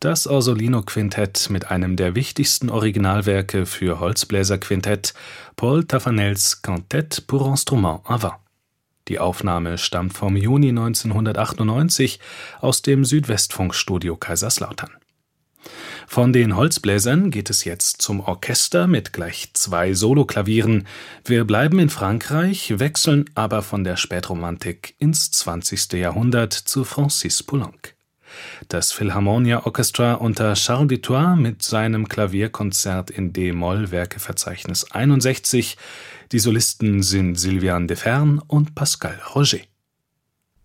Das Orsolino-Quintett mit einem der wichtigsten Originalwerke für Holzbläserquintett, Paul Taffanels Quintette pour instrument à vent. Die Aufnahme stammt vom Juni 1998 aus dem Südwestfunkstudio Kaiserslautern. Von den Holzbläsern geht es jetzt zum Orchester mit gleich 2 Soloklavieren. Wir bleiben in Frankreich, wechseln aber von der Spätromantik ins 20. Jahrhundert zu Francis Poulenc. Das Philharmonia Orchestra unter Charles Dutoit mit seinem Klavierkonzert in d-Moll, Werkeverzeichnis 61. Die Solisten sind Sylviane Deferne und Pascal Roger.